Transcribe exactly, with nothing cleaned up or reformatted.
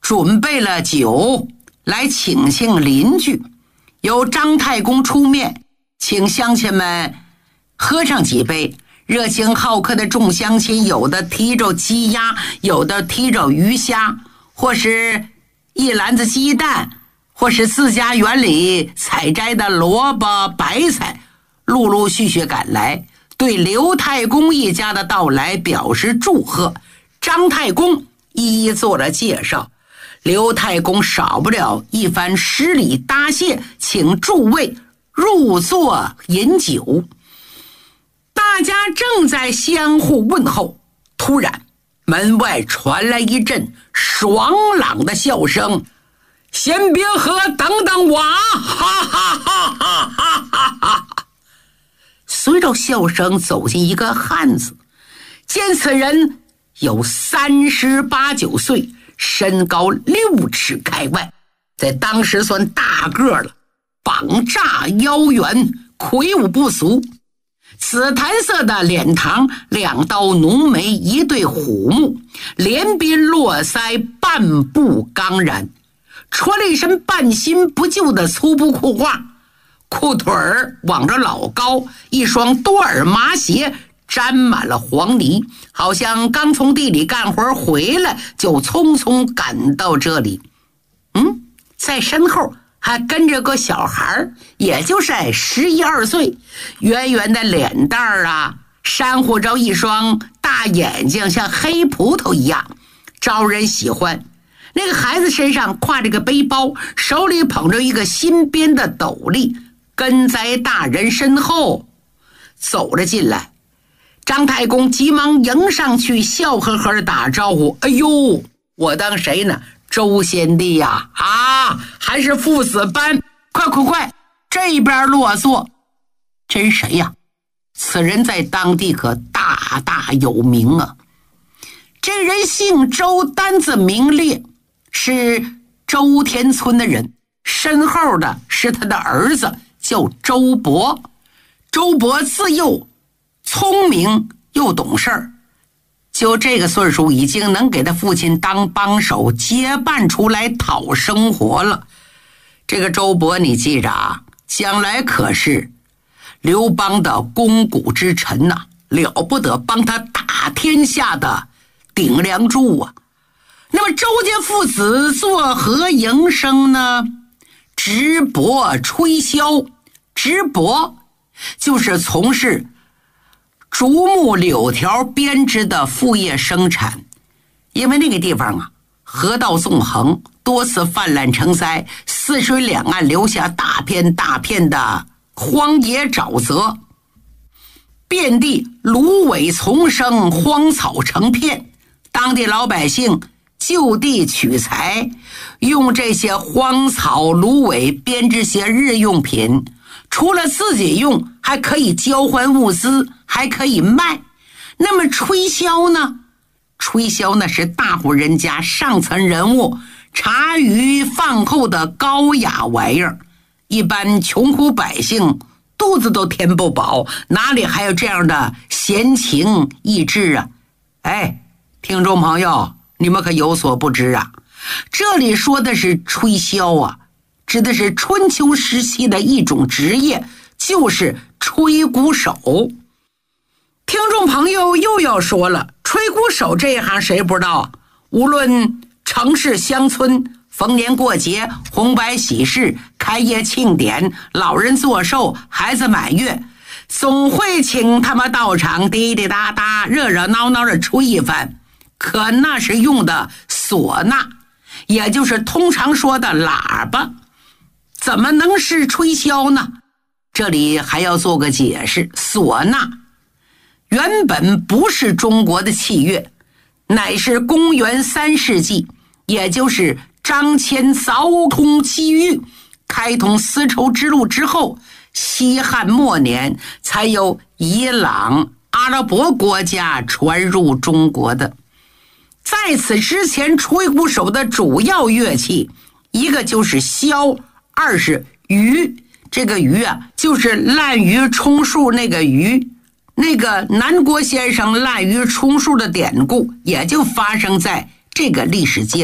准备了酒来请请邻居，由张太公出面，请乡亲们喝上几杯。热情好客的众乡亲，有的提着鸡鸭，有的提着鱼虾，或是一篮子鸡蛋，或是自家园里采摘的萝卜白菜，陆陆续续赶来，对刘太公一家的到来表示祝贺。张太公一一做了介绍，刘太公少不了一番施礼答谢，请诸位入座饮酒。大家正在相互问候，突然门外传来一阵爽朗的笑声：“先别喝，等等我！”哈哈哈哈哈哈哈！随着笑声走进一个汉子，见此人有三十八九岁，身高六尺开外，在当时算大个了，膀炸腰圆，魁梧不俗。紫檀色的脸庞，两道浓眉，一对虎目，连鬓络腮，半部刚然，穿了一身半新不旧的粗布裤褂，裤腿儿往着老高，一双多耳麻鞋沾满了黄泥，好像刚从地里干活回来，就匆匆赶到这里。嗯，在身后还跟着个小孩，也就是十一二岁，圆圆的脸蛋儿啊，珊瑚着一双大眼睛，像黑葡萄一样，招人喜欢。那个孩子身上挎着个背包，手里捧着一个新编的斗笠，跟在大人身后走了进来。张太公急忙迎上去，笑呵呵的打招呼：“哎呦，我当谁呢？周先帝呀、啊，啊，还是父子班，快快快，这边落座。”真谁呀？此人在当地可大大有名啊。这人姓周，单字名烈，是周田村的人，身后的是他的儿子，叫周勃。周勃自幼聪明又懂事儿，就这个岁数已经能给他父亲当帮手，结伴出来讨生活了。这个周勃你记着啊，将来可是刘邦的肱骨之臣呐、啊，了不得，帮他打天下的顶梁柱啊。那么周家父子作何营生呢？直帛吹箫，直帛就是从事竹木柳条编织的副业生产。因为那个地方啊，河道纵横，多次泛滥成灾，四水两岸留下大片大片的荒野沼泽，遍地芦苇丛生，荒草成片。当地老百姓就地取材，用这些荒草芦苇编织些日用品，除了自己用，还可以交换物资，还可以卖。那么吹箫呢？吹箫那是大户人家上层人物茶余饭后的高雅玩意儿，一般穷苦百姓肚子都填不饱，哪里还有这样的闲情逸致啊？哎，听众朋友，你们可有所不知啊，这里说的是吹箫啊，指的是春秋时期的一种职业，就是吹鼓手。听众朋友又要说了，吹鼓手这一行谁不知道？无论城市乡村，逢年过节，红白喜事，开业庆典，老人做寿，孩子满月，总会请他们到场，滴滴答答，热热闹闹的吹一番。可那是用的唢呐，也就是通常说的喇叭，怎么能是吹箫呢？这里还要做个解释，唢呐原本不是中国的器乐，乃是公元三世纪，也就是张骞凿通西域，开通丝绸之路之后，西汉末年才由伊朗、阿拉伯国家传入中国的。在此之前，吹鼓手的主要乐器，一个就是箫，二是鱼。这个鱼啊，就是滥竽充数那个鱼。那个南国先生滥竽充数的典故，也就发生在这个历史阶段。